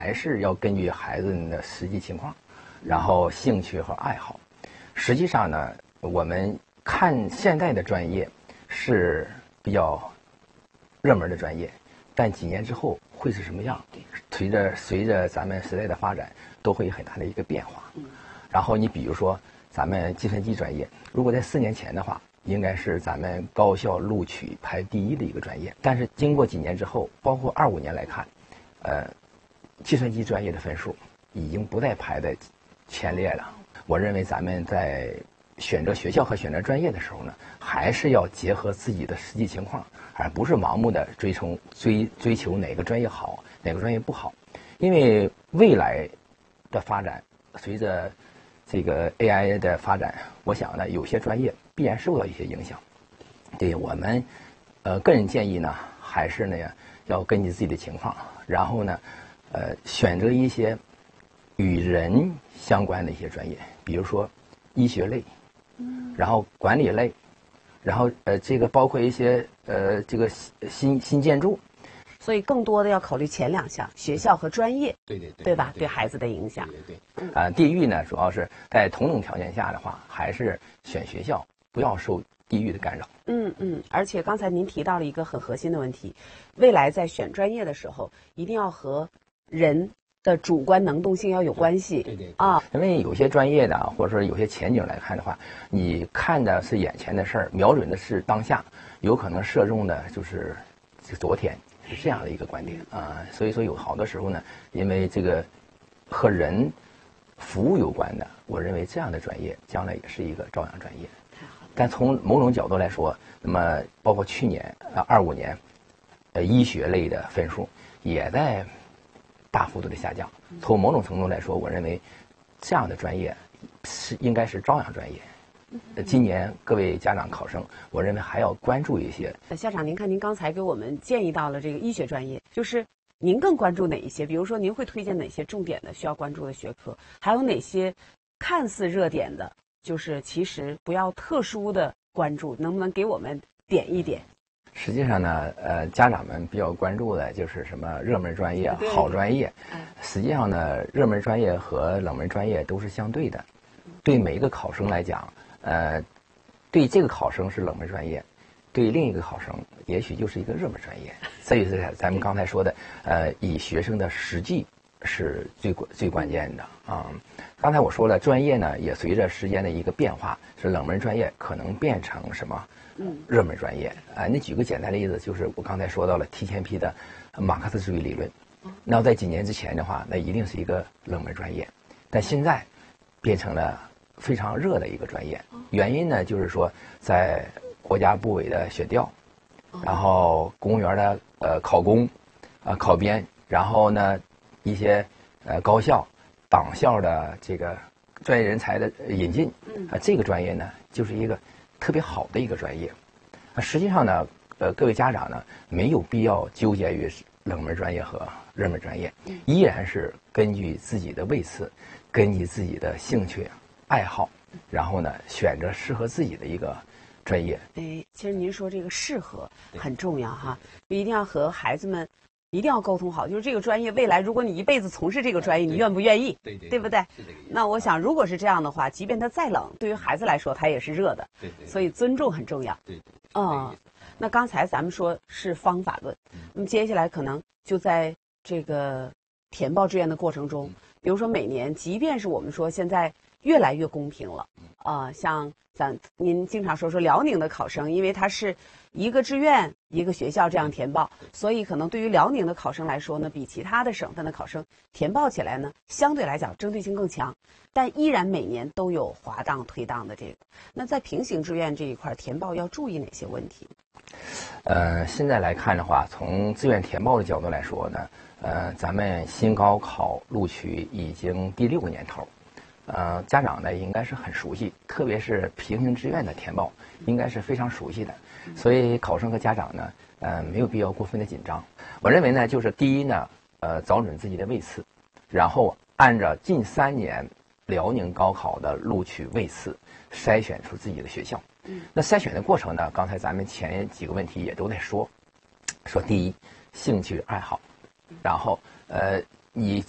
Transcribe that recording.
还是要根据孩子的实际情况，然后兴趣和爱好。实际上呢，我们看现在的专业是比较热门的专业，但几年之后会是什么样？随着咱们时代的发展，都会有很大的一个变化。然后你比如说咱们计算机专业，如果在4年前的话，应该是咱们高校录取排第1的一个专业。但是经过几年之后，包括25年来看，计算机专业的分数已经不再排在前列了。我认为咱们在选择学校和选择专业的时候呢，还是要结合自己的实际情况，而不是盲目的追求哪个专业好，哪个专业不好。因为未来的发展，随着这个 AI 的发展，我想呢，有些专业必然受到一些影响。对我们，个人建议呢，还是呢要根据自己的情况，然后呢，选择一些与人相关的一些专业，比如说医学类，然后管理类，然后这个包括一些这个新建筑。 所以更多的要考虑前2项，学校和专业， 对吧？对孩子的影响。 对。地域呢，主要是在同等条件下的话，还是选学校，不要受地域的干扰。 而且刚才您提到了一个很核心的问题，未来在选专业的时候，一定要和人的主观能动性要有关系。 对啊，因为有些专业的或者说有些前景来看的话，你看的是眼前的事儿，瞄准的是当下，有可能射中的就是昨天。是这样的一个观点啊，所以说有好多时候呢，因为这个和人服务有关的，我认为这样的专业将来也是一个朝阳专业。但从某种角度来说，那么包括去年25年，医学类的分数也在大幅度的下降。从某种程度来说，我认为这样的专业应该是朝阳专业。今年各位家长考生，我认为还要关注一些。 校长，您看您刚才给我们建议到了这个医学专业，就是您更关注哪一些？比如说您会推荐哪些重点的需要关注的学科？还有哪些看似热点的，就是其实不要特殊的关注，能不能给我们点一点？ 实际上呢，家长们比较关注的就是什么热门专业、好专业。实际上呢，热门专业和冷门专业都是相对的。对每一个考生来讲，对这个考生是冷门专业，对另一个考生也许就是一个热门专业。这就是咱们刚才说的，以学生的实际是最关键的啊。刚才我说了，专业呢也随着时间的一个变化，是冷门专业可能变成什么？热门专业。你举个简单的例子，就是我刚才说到了提前批的马克思主义理论。那在几年之前的话，那一定是一个冷门专业，但现在变成了非常热的一个专业。原因呢，就是说在国家部委的选调，然后公务员的考公考编，然后呢一些高校党校的这个专业人才的引进，这个专业呢就是一个特别好的一个专业。实际上呢，各位家长呢没有必要纠结于冷门专业和热门专业，依然是根据自己的位次，根据自己的兴趣爱好，然后呢选择适合自己的一个专业。 其实您说这个适合很重要哈，一定要和孩子们一定要沟通好，就是这个专业未来如果你一辈子从事这个专业，你愿不愿意？对不对？那我想如果是这样的话，即便它再冷，对于孩子来说它也是热的。所以尊重很重要。那刚才咱们说是方法论，那么接下来可能就在这个填报志愿的过程中，比如说每年，即便是我们说现在越来越公平了，像您经常说辽宁的考生，因为他是一个志愿一个学校这样填报，所以可能对于辽宁的考生来说呢，比其他的省份的考生填报起来呢，相对来讲针对性更强，但依然每年都有滑档退档的这个。那在平行志愿这一块填报要注意哪些问题？ 现在来看的话，从志愿填报的角度来说呢，咱们新高考录取已经第6个年头。家长呢应该是很熟悉，特别是平行志愿的填报，应该是非常熟悉的。所以考生和家长呢，没有必要过分的紧张。我认为呢，就是第一呢，找准自己的位次，然后按照近3年辽宁高考的录取位次筛选出自己的学校。那筛选的过程呢，刚才咱们前几个问题也都在说第一，兴趣爱好，然后你